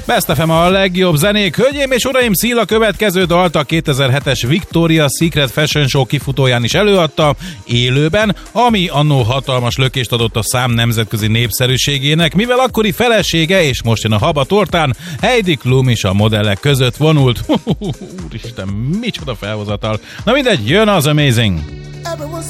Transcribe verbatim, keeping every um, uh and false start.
Best ef em a legjobb zenék. Hölgyeim és uraim, Seal a következő dalt a kétezer-hetes Victoria's Secret Fashion Show kifutóján is előadta, élőben, ami annó hatalmas lökést adott a szám nemzetközi népszerűségének, mivel akkori felesége, és most jön a haba tortán, Heidi Klum is a modellek között vonult. Úristen, micsoda felhozatal. Na mindegy, jön az Amazing.